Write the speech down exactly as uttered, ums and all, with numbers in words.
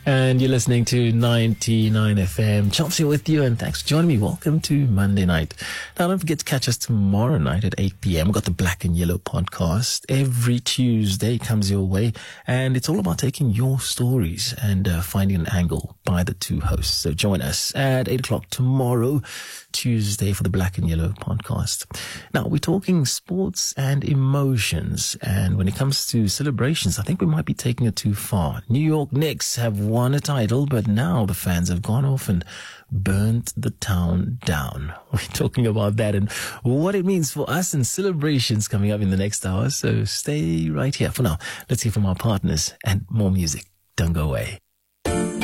And you're listening to ninety-nine F M. Chelsea with you, and thanks for joining me. Welcome to Monday night. Now, don't forget to catch us tomorrow night at eight p.m. We've got the Black and Yellow podcast. Every Tuesday comes your way, and it's all about taking your stories and uh, finding an angle by the two hosts. So join us at eight o'clock tomorrow, Tuesday, for the Black and Yellow podcast. Now, we're talking sports and emotions, and when it comes to celebrations, I think we might be taking it too far. New York Knicks have won a title, but now the fans have gone off and burnt the town down. We're talking about that and what it means for us and celebrations coming up in the next hour. So stay right here. For now, let's hear from our partners and more music. Don't go away.